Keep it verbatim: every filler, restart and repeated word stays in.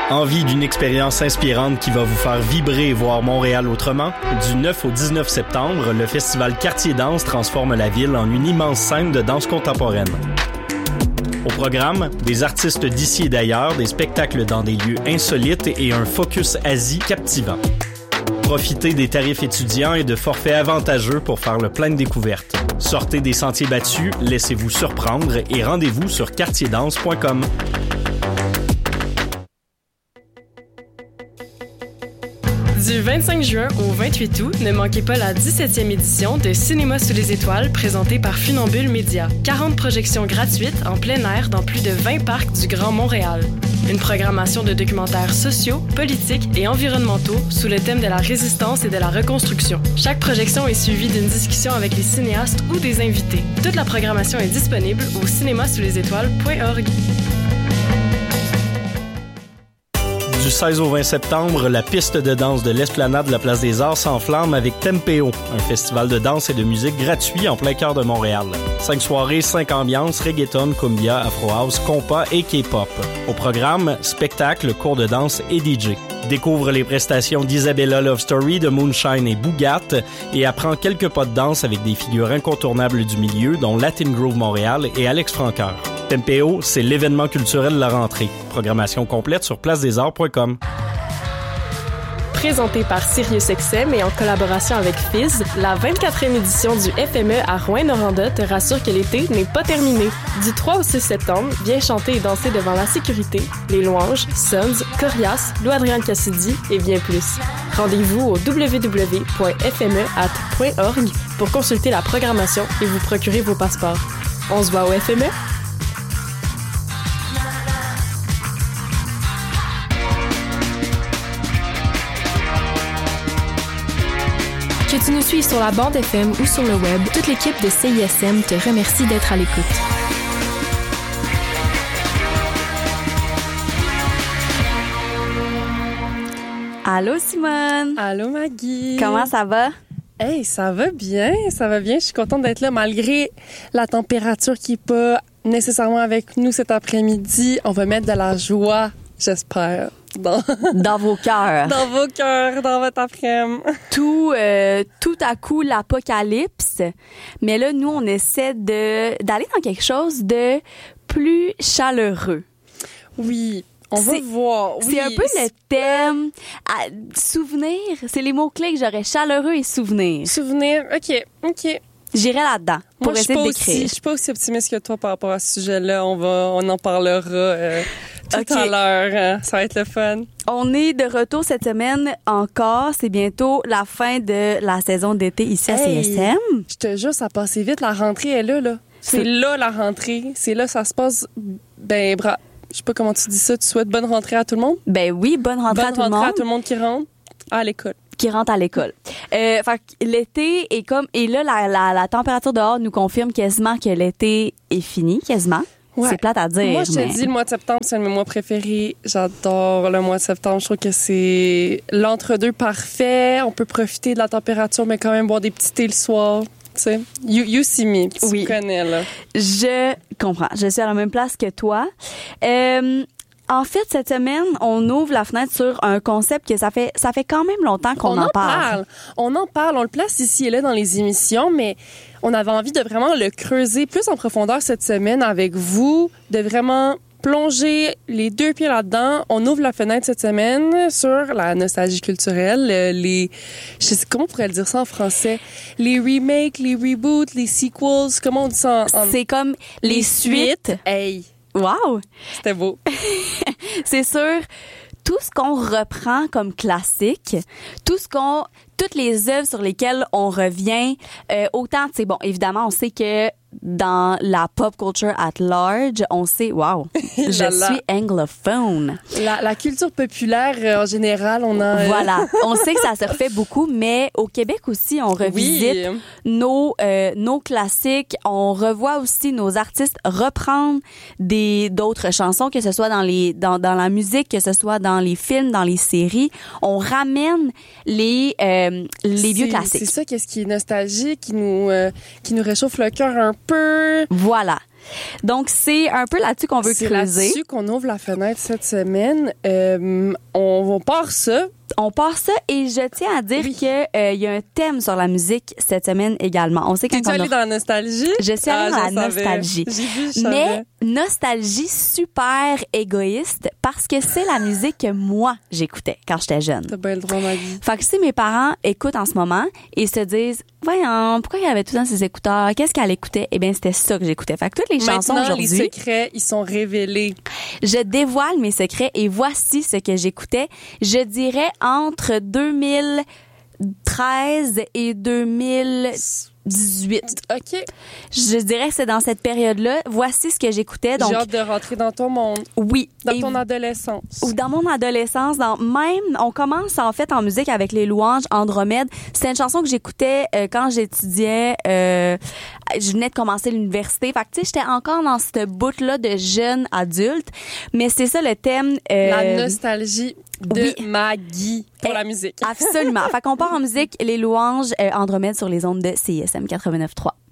Envie d'une expérience inspirante qui va vous faire vibrer et voir Montréal autrement? Du neuf au dix-neuf septembre, le festival Quartier Danse transforme la ville en une immense scène de danse contemporaine. Au programme, des artistes d'ici et d'ailleurs, des spectacles dans des lieux insolites et un focus Asie captivant. Profitez des tarifs étudiants et de forfaits avantageux pour faire le plein de découvertes. Sortez des sentiers battus, laissez-vous surprendre et rendez-vous sur quartier danse point com. Du vingt-cinq juin au vingt-huit août, ne manquez pas la dix-septième édition de Cinéma sous les étoiles présentée par Funambule Média. quarante projections gratuites en plein air dans plus de vingt parcs du Grand Montréal. Une programmation de documentaires sociaux, politiques et environnementaux sous le thème de la résistance et de la reconstruction. Chaque projection est suivie d'une discussion avec les cinéastes ou des invités. Toute la programmation est disponible au cinéma sous les étoiles point org. Du seize au vingt septembre, la piste de danse de l'Esplanade de la Place des Arts s'enflamme avec Tempéo, un festival de danse et de musique gratuit en plein cœur de Montréal. Cinq soirées, cinq ambiances, reggaeton, cumbia, afro house, compas et K-pop. Au programme, spectacle, cours de danse et D J. Découvre les prestations d'Isabella Love Story, de Moonshine et Bougat et apprend quelques pas de danse avec des figures incontournables du milieu, dont Latin Groove Montréal et Alex Francoeur. Tempéo, c'est l'événement culturel de la rentrée. Programmation complète sur place des arts point com. Présenté par SiriusXM et en collaboration avec Fizz, la vingt-quatrième édition du F M E à Rouyn-Noranda te rassure que l'été n'est pas terminé. Du trois au six septembre, viens chanter et danser devant La Sécurité, Les Louanges, Sons, Corias, Lou-Adrienne Cassidy et bien plus. Rendez-vous au w w w point f m e a t point org pour consulter la programmation et vous procurer vos passeports. On se voit au F M E? Que tu nous suives sur la bande F M ou sur le web, toute l'équipe de C I S M te remercie d'être à l'écoute. Allô Simone! Allô Maggie! Comment ça va? Hey, ça va bien, ça va bien. Je suis contente d'être là malgré la température qui n'est pas nécessairement avec nous cet après-midi. On va mettre de la joie, j'espère. Dans... dans vos cœurs. Dans vos cœurs, dans votre après-midi. Tout, euh, tout à coup, l'apocalypse. Mais là, nous, on essaie de d'aller dans quelque chose de plus chaleureux. Oui, on va voir. Oui. C'est un peu le thème. À, souvenir, c'est les mots-clés que j'aurais. Chaleureux et souvenir. Souvenir, OK, OK. J'irai là-dedans pour Moi, essayer de aussi, décrire. Je suis pas aussi optimiste que toi par rapport à ce sujet-là. On va, on en parlera euh, tout okay. à l'heure. Ça va être le fun. On est de retour cette semaine encore. C'est bientôt la fin de la saison d'été ici à hey, C S M. Je te jure, ça passe vite. La rentrée est là, là. C'est, c'est là la rentrée. C'est là, ça se passe. Ben, bra... je sais pas comment tu dis ça. Tu souhaites bonne rentrée à tout le monde? Ben oui, bonne rentrée bonne à tout rentrée le monde. à tout le monde qui rentre à l'école. Qui rentre à l'école. Euh, fait que l'été est comme... Et là, la, la, la température dehors nous confirme quasiment que l'été est fini, quasiment. Ouais. C'est plate à dire, Moi, je te mais... dis, le mois de septembre, c'est un de mes mois préférés. J'adore le mois de septembre. Je trouve que c'est l'entre-deux parfait. On peut profiter de la température, mais quand même boire des petits thés le soir. Tu sais, you, you see me. Tu oui. me connais, là. Je comprends. Je suis à la même place que toi. Euh... En fait, cette semaine, on ouvre la fenêtre sur un concept que ça fait ça fait quand même longtemps qu'on on en, en parle. parle. On en parle, on le place ici et là dans les émissions, mais on avait envie de vraiment le creuser plus en profondeur cette semaine avec vous, de vraiment plonger les deux pieds là-dedans. On ouvre la fenêtre cette semaine sur la nostalgie culturelle, les, je sais comment on pourrait le dire ça en français, les remakes, les reboots, les sequels, comment on dit ça en... C'est comme les, les suites. suites. Hey! Wow! C'était beau. C'est sûr, tout ce qu'on reprend comme classique, tout ce qu'on, toutes les œuvres sur lesquelles on revient, euh, autant, tu sais, bon, évidemment, on sait que dans la pop culture at large, on sait, wow, je suis anglophone. La, la culture populaire, euh, en général, on a... Euh... Voilà, on sait que ça se refait beaucoup, mais au Québec aussi, on revisite oui. nos, euh, nos classiques, on revoit aussi nos artistes reprendre des, d'autres chansons, que ce soit dans les, dans, dans la musique, que ce soit dans les films, dans les séries. On ramène les, euh, les vieux c'est, classiques. C'est ça, qu'est-ce qui est nostalgique, qui nous, euh, qui nous réchauffe le cœur un peu. Voilà. Donc, c'est un peu là-dessus qu'on veut c'est creuser. C'est là-dessus qu'on ouvre la fenêtre cette semaine. Euh, on, on part ça. On part ça et je tiens à dire oui. que il euh, y a un thème sur la musique cette semaine également. On sait quand T'es-tu on allée a... dans la nostalgie? Je suis allée ah, dans la savais. nostalgie. J'ai vu, je Mais savais. nostalgie super égoïste parce que c'est la musique que moi j'écoutais quand j'étais jeune. T'as bien le droit, ma vie. Fait que si mes parents écoutent en ce moment et se disent voyons, pourquoi il y avait tout le temps ces écouteurs? Qu'est-ce qu'elle écoutait? Eh bien, c'était ça que j'écoutais. Fait que toutes les chansons Maintenant, aujourd'hui... les secrets, ils sont révélés. Je dévoile mes secrets et voici ce que j'écoutais. Je dirais entre deux mille treize et deux mille dix-huit. OK. Je dirais que c'est dans cette période-là. Voici ce que j'écoutais. Donc, j'ai hâte de rentrer dans ton monde. Oui. Dans et ton adolescence. Ou dans mon adolescence, dans même, on commence en fait en musique avec les Louanges, Andromède. C'était une chanson que j'écoutais euh, quand j'étudiais. Euh, je venais de commencer l'université. Fait que tu sais, j'étais encore dans cette bout-là de jeune adulte. Mais c'est ça le thème. Euh, La nostalgie de oui. Maggie pour Eh, la musique. Absolument. Fait qu'on part en musique, les Louanges, euh, Andromède sur les ondes de C I S M quatre-vingt-neuf trois.